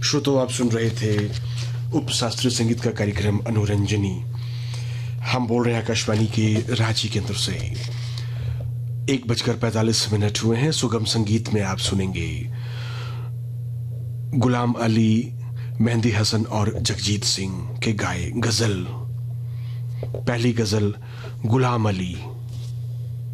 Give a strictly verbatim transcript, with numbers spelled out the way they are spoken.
श्रोतो, आप सुन रहे थे उप शास्त्रीय संगीत का कार्यक्रम अनुरंजनी। हम बोल रहे हैं आकाशवाणी के रांची केंद्र से। एक बजकर पैंतालीस मिनट हुए हैं। सुगम संगीत में आप सुनेंगे गुलाम अली, मेहंदी हसन और जगजीत सिंह के गाए गजल। पहली गजल गुलाम अली।